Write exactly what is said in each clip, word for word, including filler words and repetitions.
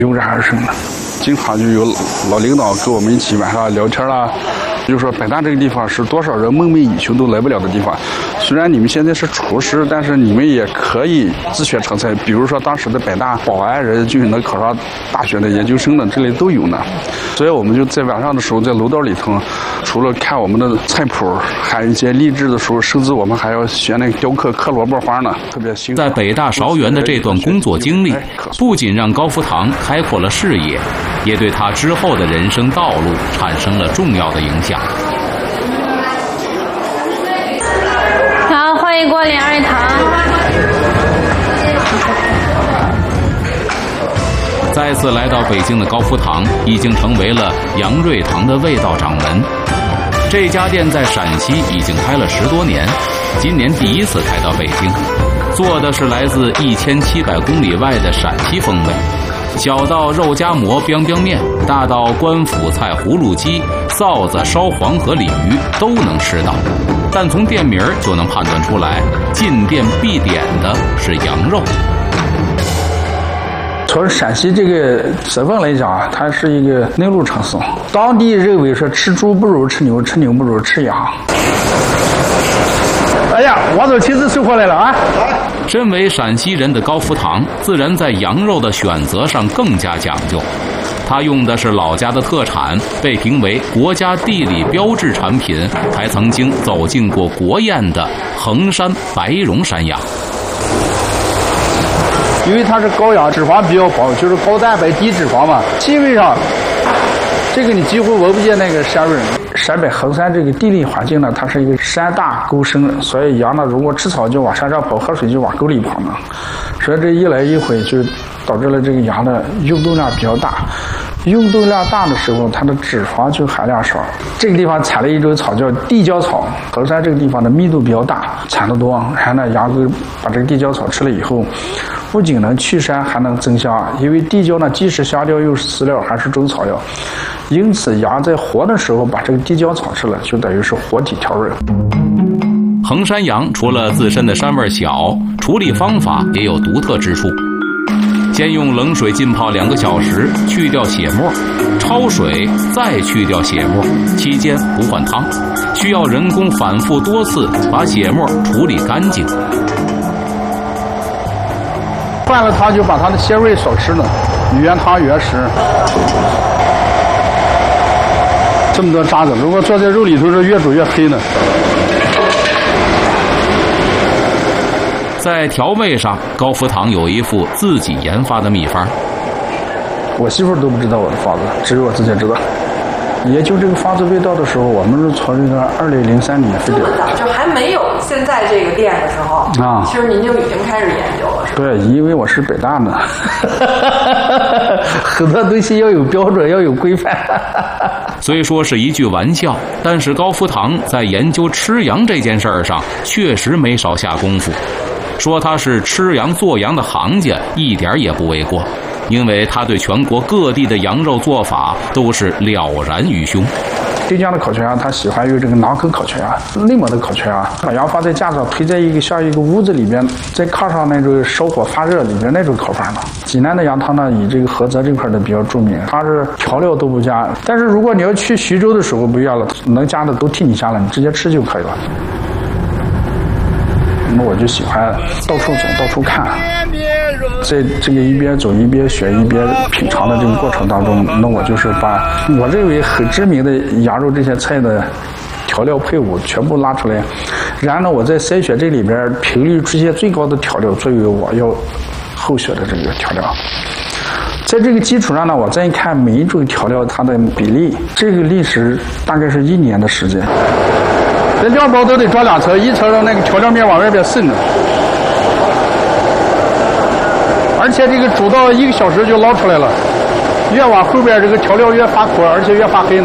油然而生的。经常就有老领导跟我们一起晚上聊天啦，就说北大这个地方是多少人梦寐以求都来不了的地方。虽然你们现在是厨师，但是你们也可以自学成才。比如说当时的北大保安人就能考上大学的研究生的，这类都有呢。所以我们就在晚上的时候，在楼道里头，除了看我们的菜谱，还有一些励志的时候，甚至我们还要学那个雕刻刻萝卜花呢，特别兴。 在北大韶园的这段工作经历，不仅让高福堂开阔了视野，也对他之后的人生道路产生了重要的影响。 好，欢迎光临二位堂。 再次来到北京的高福堂，已经成为了杨瑞堂的味道掌门。这家店在陕西已经开了十多年，今年第一次开到北京，做的是来自一千七百公里外的陕西风味。小到肉夹馍、biang biang面，大到官府菜葫芦鸡、臊子、烧黄河鲤鱼都能吃到。但从店名就能判断出来，进店必点的是羊肉。 从陕西这个身份来讲，它是一个内陆城市，当地认为说吃猪不如吃牛，吃牛不如吃羊。哎呀，王总亲自收货来了啊！ 身为陕西人的高福堂，自然在羊肉的选择上更加讲究。他用的是老家的特产，被评为国家地理标志产品，还曾经走进过国宴的衡山白绒山羊。 因为它是羔羊，脂肪比较高，就是高蛋白低脂肪嘛，气味上这个你几乎闻不见那个膻味。陕北衡山这个地理环境呢，它是一个山大沟深，所以羊呢如果吃草就往山上跑，喝水就往沟里跑嘛，所以这一来一回就导致了这个羊的运动量比较大。运动量大的时候，它的脂肪就含量少。这个地方产了一种草叫地胶草，衡山这个地方的密度比较大，产得多，然后呢羊羔把这个地胶草吃了以后，不仅能去膻，还能增香。因为地胶呢既是香料又是饲料，还是中草药，因此羊在活的时候把这个地胶草吃了，就等于是活体调味。 衡山羊除了自身的膻味小，处理方法也有独特之处。先用冷水浸泡两个小时，去掉血沫，焯水再去掉血沫，期间不换汤，需要人工反复多次把血沫处理干净。 换了汤就把它的鲜味少吃了，原汤原食。这么多渣子，如果做在肉里头是越煮越黑呢。 在调味上，高福堂有一副自己研发的秘方。 我媳妇都不知道我的方子，只有我自己知道。研究这个方子味道的时候，我们是从这个二零零三年非得就还没有现在这个店的时候啊，其实您就已经开始研究了。 对，因为我是北大的，很多东西要有标准，要有规范。 虽说是一句玩笑，但是高福堂在研究吃羊这件事儿上确实没少下功夫。说他是吃羊做羊的行家，一点也不为过，因为他对全国各地的羊肉做法都是了然于胸。 浙江的烤全羊，他喜欢用这个馕口烤全羊；内蒙的烤全羊，把羊放在架上，推在一个像一个屋子里边，在炕上那种烧火发热里边那种烤法呢。济南的羊汤呢，以这个菏泽这块的比较著名，它是调料都不加。但是如果你要去徐州的时候不一样了，能加的都替你加了，你直接吃就可以了。那我就喜欢到处走，到处看，在这个一边走一边学一边品尝的这个过程当中，那我就是把我认为很知名的羊肉这些菜的调料配伍全部拉出来，然后呢，我在筛选这里边频率出现最高的调料作为我要后学的这个调料。在这个基础上呢，我再看每一种调料它的比例，这个历时大概是一年的时间。这料包都得装两层，一层让那个调料面往外边渗呢，而且这个煮到一个小时就捞出来了，越往后边这个调料越发苦，而且越发黑呢。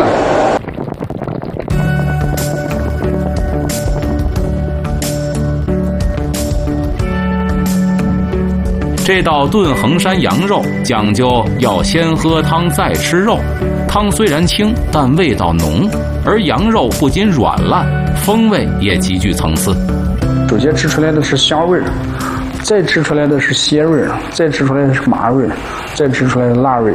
这道炖衡山羊肉讲究要先喝汤再吃肉，汤虽然清，但味道浓，而羊肉不仅软烂，风味也极具层次。 首先吃出来的是香味， 再制出来的是鲜味，再制出来的是麻味，再制出来的辣味。